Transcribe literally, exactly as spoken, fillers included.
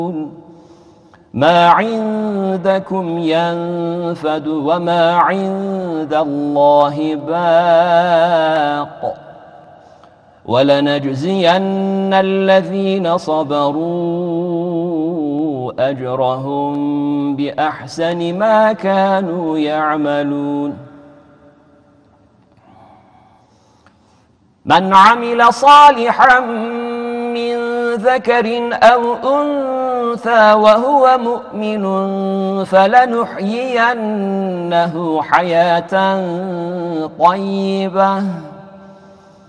ما عندكم ينفد وما عند الله باق ولنجزين الذين صبروا أجرهم بأحسن ما كانوا يعملون من عمل صالحا من ذكر أو أنثى وهو مؤمن فلنحيينه حياة طيبة